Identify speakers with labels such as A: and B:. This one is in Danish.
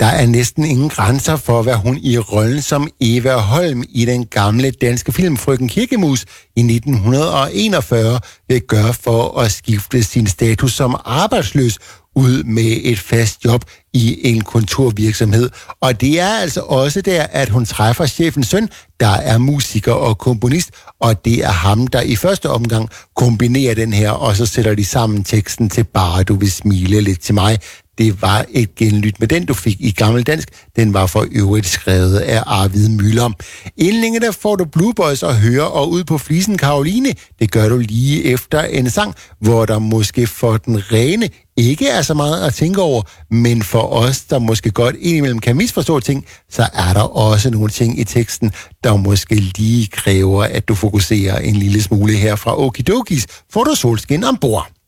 A: Der er næsten ingen grænser for, hvad hun i rollen som Eva Holm i den gamle danske film Frøken Kirkemus i 1941 vil gøre for at skifte sin status som arbejdsløs ud med et fast job i en kontorvirksomhed. Og det er altså også der, at hun træffer chefens søn, der er musiker og komponist, og det er ham, der i første omgang kombinerer den her, og så sætter de sammen teksten til Bare du vil smile lidt til mig. Det var et genlyt med den, du fik i gammeldansk. Den var for øvrigt skrevet af Arvid Müller. Inden længe der får du Blue Boys at høre, og ud på flisen Karoline. Det gør du lige efter en sang, hvor der måske for den rene ikke er så meget at tænke over, men for os, der måske godt indimellem kan misforstå ting, så er der også nogle ting i teksten, der måske lige kræver, at du fokuserer en lille smule her fra Okidokis. Får du solskin ombord.